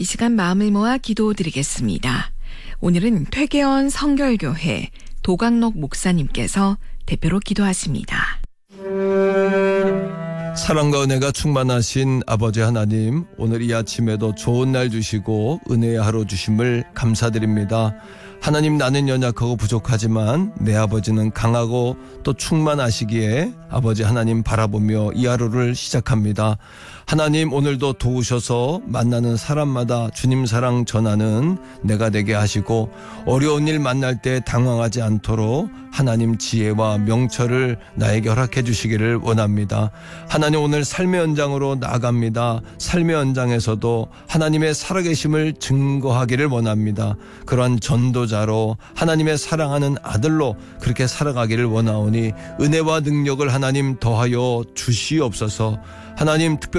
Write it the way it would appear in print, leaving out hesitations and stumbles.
시간 마음을 모아 기도드리겠습니다. 오늘은 퇴계원 성결교회 도강록 목사님께서 대표로 기도하십니다. 사랑과 은혜가 충만하신 아버지 하나님, 오늘 이 아침에도 좋은 날 주시고 은혜의 하루 주심을 감사드립니다. 하나님, 나는 연약하고 부족하지만 내 아버지는 강하고 또 충만하시기에 아버지 하나님 바라보며 이 하루를 시작합니다. 하나님, 오늘도 도우셔서 만나는 사람마다 주님 사랑 전하는 내가 되게 하시고 어려운 일 만날 때 당황하지 않도록 하나님 지혜와 명철을 나에게 허락해 주시기를 원합니다. 하나님, 오늘 삶의 현장으로 나아갑니다. 삶의 현장에서도 하나님의 살아계심을 증거하기를 원합니다. 그러한 전도자로 하나님의 사랑하는 아들로 그렇게 살아가기를 원하오니 은혜와 능력을 하나님 더하여 주시옵소서. 하나님, 특별히